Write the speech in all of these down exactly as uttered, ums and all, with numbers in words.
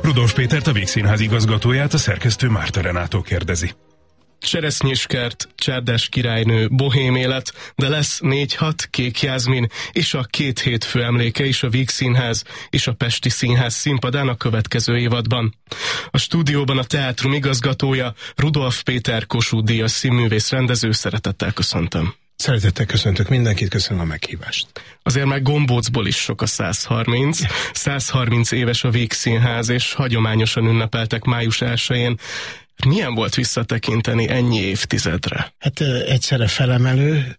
Rudolf Pétert, a Vígszínház igazgatóját a szerkesztő Márta Renátó kérdezi. Cseresznyéskert, Csárdás királynő, bohém élet, de lesz négy hat, Kék Jászmin és a két hétfő emléke is a Vígszínház és a Pesti Színház színpadán a következő évadban. A stúdióban a teátrum igazgatója, Rudolf Péter, Kossuth-díjas színművész rendező, szeretettel köszöntöm. Szeretettel köszöntök mindenkit, köszönöm a meghívást. Azért már Gombócból is sok a száz harminc. száz harminc éves a Vígszínház, és hagyományosan ünnepeltek május elsején. Milyen volt visszatekinteni ennyi évtizedre? Hát egyszerre felemelő,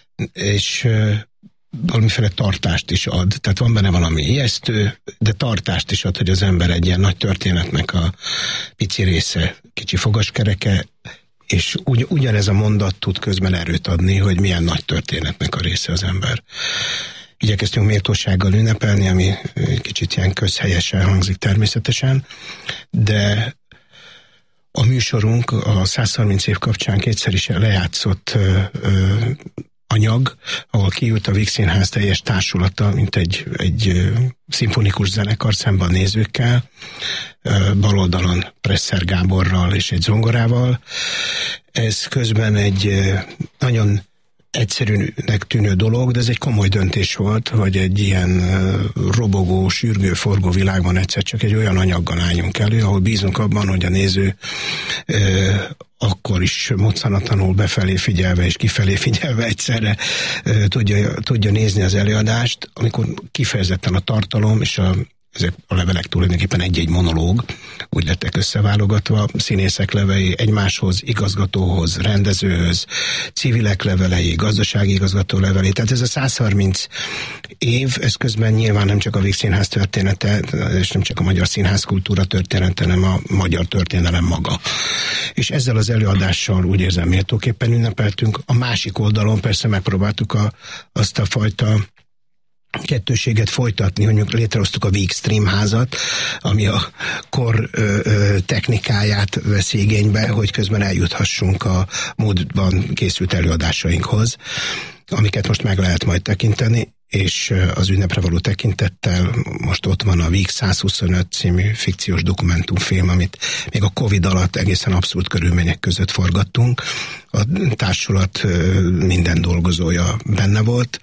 és valamiféle tartást is ad. Tehát van benne valami ijesztő, de tartást is ad, hogy az ember egy ilyen nagy történetnek a pici része, kicsi fogaskereke, és ugy, ugyanez a mondat tud közben erőt adni, hogy milyen nagy történetnek a része az ember. Igyekeztünk méltósággal ünnepelni, ami kicsit ilyen közhelyesen hangzik természetesen, de a műsorunk a száz harminc év kapcsán kétszer is lejátszott ö, ö, anyag, ahol kiült a Vígszínház teljes társulata, mint egy, egy ö, szimfonikus zenekar szemben a nézőkkel, ö, bal oldalon Presser Gáborral és egy zongorával. Ez közben egy ö, nagyon egyszerűnek tűnő dolog, de ez egy komoly döntés volt, hogy egy ilyen uh, robogó, sürgő, forgó világban egyszer csak egy olyan anyaggal álljunk elő, ahol bízunk abban, hogy a néző uh, akkor is moccanatlanul befelé figyelve és kifelé figyelve egyszerre uh, tudja, tudja nézni az előadást, amikor kifejezetten a tartalom és a ezek a levelek tulajdonképpen egy-egy monológ, úgy lettek összeválogatva, színészek levelei egymáshoz, igazgatóhoz, rendezőhöz, civilek levelei, gazdasági igazgató levelei. Tehát ez a száz harminc év, ez közben nyilván nem csak a Vígszínház története, és nem csak a magyar színházkultúra története, hanem a magyar történelem maga. És ezzel az előadással úgy érzem méltóképpen ünnepeltünk. A másik oldalon persze megpróbáltuk a, azt a fajta kettőséget folytatni, hogy mondjuk létrehoztuk a Vígstream házat, ami a kor ö, ö, technikáját vesz igénybe, hogy közben eljuthassunk a módban készült előadásainkhoz, amiket most meg lehet majd tekinteni, és az ünnepre való tekintettel most ott van a Víg száz huszonöt című fikciós dokumentumfilm, amit még a Covid alatt egészen abszurd körülmények között forgattunk. A társulat minden dolgozója benne volt.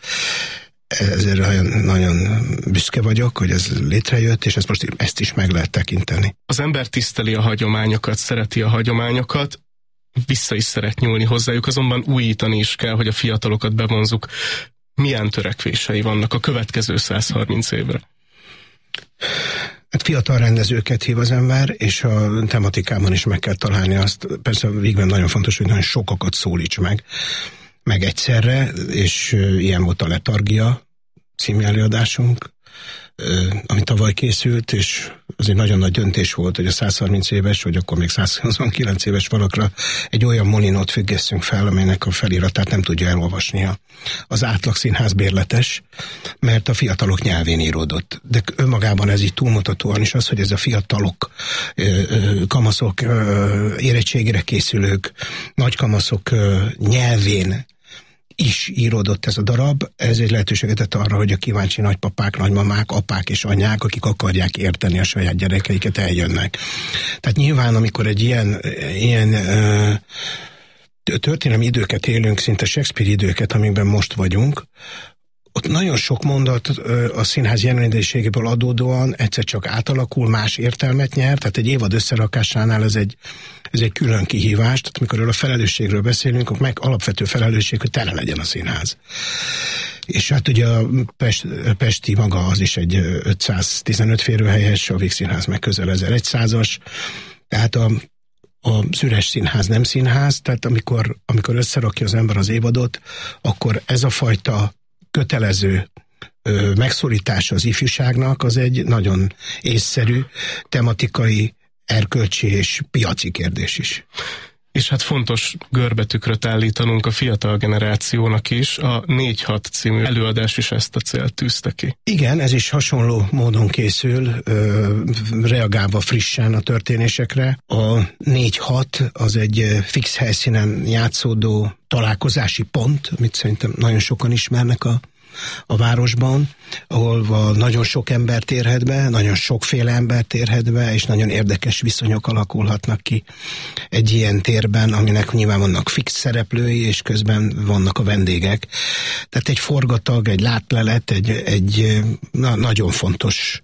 Ezért nagyon, nagyon büszke vagyok, hogy ez létrejött, és ezt most ezt is meg lehet tekinteni. Az ember tiszteli a hagyományokat, szereti a hagyományokat, vissza is szeret nyúlni hozzájuk, azonban újítani is kell, hogy a fiatalokat bevonzuk. Milyen törekvései vannak a következő száz harminc évre? Hát fiatal rendezőket hív az ember, és a tematikában is meg kell találni azt. Persze végben nagyon fontos, hogy nagyon sokakat szólíts meg, meg egyszerre, és ilyen volt a Letargia című előadásunk, ami tavaly készült, és az egy nagyon nagy döntés volt, hogy a száz harminc éves, vagy akkor még száz huszonkilenc éves valakra egy olyan molinót függesszünk fel, amelynek a feliratát nem tudja elolvasni az átlag színház bérletes, mert a fiatalok nyelvén íródott. De önmagában ez így túlmutatóan is az, hogy ez a fiatalok, kamaszok, érettségére készülők, nagykamaszok nyelvén is íródott ez a darab, ez egy lehetőséget tett arra, hogy a kíváncsi nagypapák, nagymamák, apák és anyák, akik akarják érteni a saját gyerekeiket, eljönnek. Tehát nyilván, amikor egy ilyen, ilyen ö, történelmi időket élünk, szinte Shakespeare időket, amikben most vagyunk, ott nagyon sok mondat a színház jelenlétségéből adódóan egyszer csak átalakul, más értelmet nyer, tehát egy évad összerakásánál ez egy, ez egy külön kihívás, tehát amikor a felelősségről beszélünk, akkor meg alapvető felelősség, hogy tele legyen a színház. És hát ugye a Pest, Pesti maga az is egy ötszáztizenöt férőhelyes, a Vígszínház meg közel ezerszázas, tehát a az üres színház nem színház, tehát amikor, amikor összerakja az ember az évadot, akkor ez a fajta kötelező ö, megszólítása az ifjúságnak az egy nagyon észszerű, tematikai, erkölcsi és piaci kérdés is. És hát fontos görbetükröt állítanunk a fiatal generációnak is. A négy hat című előadás is ezt a célt tűzte ki. Igen, ez is hasonló módon készül, ö, reagálva frissen a történésekre. A négy hat az egy fix helyszínen játszódó találkozási pont, amit szerintem nagyon sokan ismernek a a városban, ahol nagyon sok ember térhet be, nagyon sokféle ember térhet be, és nagyon érdekes viszonyok alakulhatnak ki egy ilyen térben, aminek nyilván vannak fix szereplői, és közben vannak a vendégek. Tehát egy forgatag, egy látlelet, egy, egy na, nagyon fontos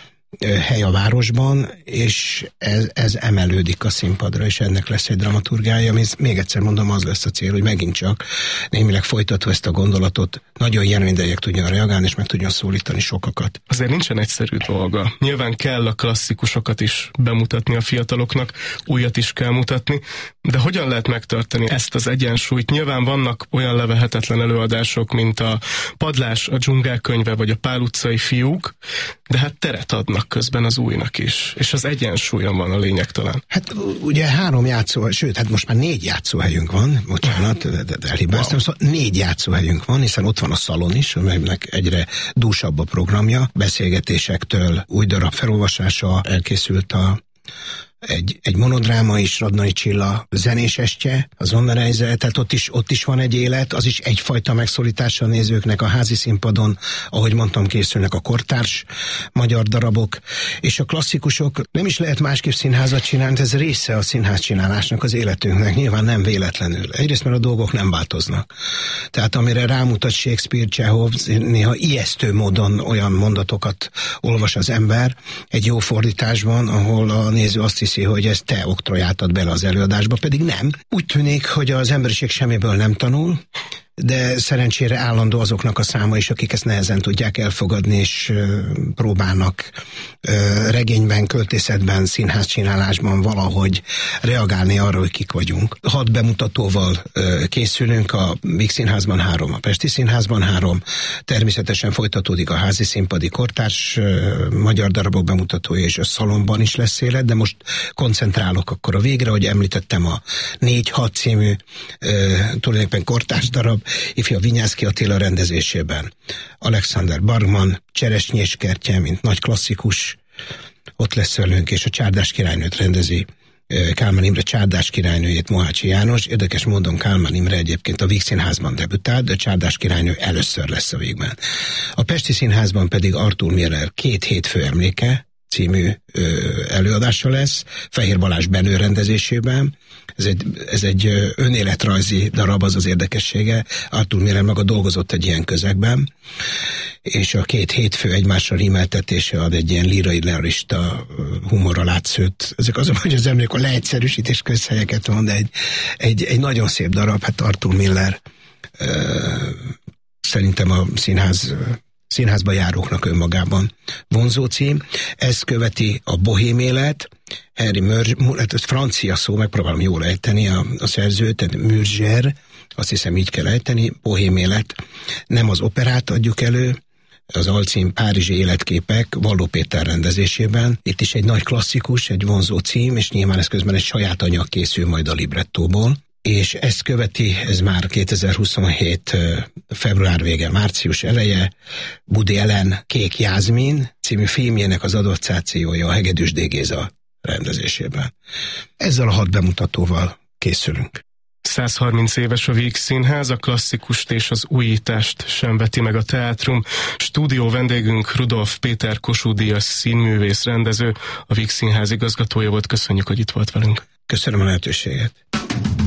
hely a városban, és ez, ez emelődik a színpadra, és ennek lesz egy dramaturgája, ami még egyszer mondom, az lesz a cél, hogy megint csak némileg folytatva ezt a gondolatot, nagyon jelentőek tudjon reagálni, és meg tudjon szólítani sokakat. Azért nincsen egyszerű dolga. Nyilván kell a klasszikusokat is bemutatni a fiataloknak, újat is kell mutatni, de hogyan lehet megtartani ezt az egyensúlyt? Nyilván vannak olyan levehetetlen előadások, mint a Padlás, a Dzsungel könyve, vagy a Pál utcai fiúk, de hát teret adnak közben az újnak is, és az egyensúlyon van a lényeg talán. Hát ugye három játszó, sőt, hát most már négy játszóhelyünk van, bocsánat, de, de elhibáztam, wow. Szóval négy játszóhelyünk van, hiszen ott van a Szalon is, amelynek egyre dúsabb a programja, beszélgetésektől új darab felolvasása, elkészült a Egy, egy monodráma is, Radnai Csilla zenés estje, az Zonnereise, tehát ott is, ott is van egy élet, az is egyfajta megszólítása a nézőknek a házi színpadon, ahogy mondtam, készülnek a kortárs magyar darabok, és a klasszikusok, nem is lehet másképp színházat csinálni, ez része a színház csinálásnak, az életünknek, nyilván nem véletlenül. Egyrészt, mert a dolgok nem változnak. Tehát amire rámutat Shakespeare, Csehov, néha ijesztő módon olyan mondatokat olvas az ember egy jó fordításban, ahol a néző azt hiszi, hogy ezt te oktrojáltad bele az előadásba, pedig nem. Úgy tűnik, hogy az emberiség semmiből nem tanul, de szerencsére állandó azoknak a száma is, akik ezt nehezen tudják elfogadni, és uh, próbálnak uh, regényben, költészetben, színházcsinálásban valahogy reagálni arra, hogy kik vagyunk. Hat bemutatóval uh, készülünk, a Víg Színházban három, a Pesti Színházban három, természetesen folytatódik a házi színpadi kortárs uh, magyar darabok bemutatója, és a Szalonban is lesz élet, de most koncentrálok akkor a végre, hogy említettem a négy hat című uh, tulajdonképpen kortárs darab, ifja Vinyánszky Attila rendezésében. Alexander Bergman, Cseresnyés kertje, mint nagy klasszikus, ott lesz velünk, és a Csárdás királynőt rendezi Kálmán Imre Csárdás királynőjét, Mohácsi János. Érdekes módon Kálmán Imre egyébként a Víg Színházban debütált, de a Csárdás királynő először lesz a Vígben. A Pesti Színházban pedig Arthur Miller Két hétfő emléke című ö, előadása lesz, Fehér Balázs Benő rendezésében. Ez egy, ez egy önéletrajzi darab, az az érdekessége. Arthur Miller maga dolgozott egy ilyen közegben, és a két hétfő egymásra rímeltetése ad egy ilyen lírai realista humorra látszőt. Ezek azok, hogy az emlék a leegyszerűsítés közhelyeket van, de egy, egy, egy nagyon szép darab, hát Arthur Miller ö, szerintem a színház színházba járóknak önmagában vonzó cím. Ez követi a Bohém élet, Henri Murger, ez francia szó, megpróbálom jól ejteni a, a szerzőt, tehát Murger, azt hiszem így kell ejteni, Bohém élet. Nem az operát adjuk elő, az alcím Párizsi életképek Valló Péter rendezésében. Itt is egy nagy klasszikus, egy vonzó cím, és nyilván ez közben egy saját anyag készül majd a librettóból. És ezt követi, ez már kétezer-huszonhét február vége, március eleje, Budi Ellen Kék Jászmin című filmjének az adaptációja a Hegedűs D. Géza rendezésében. Ezzel a hat bemutatóval készülünk. száz harminc éves a Víg Színház, a klasszikust és az újítást sem veti meg a teátrum. Stúdió vendégünk Rudolf Péter Kossuth díjas színművész rendező, a Víg Színház igazgatója volt. Köszönjük, hogy itt volt velünk. Köszönöm a lehetőséget.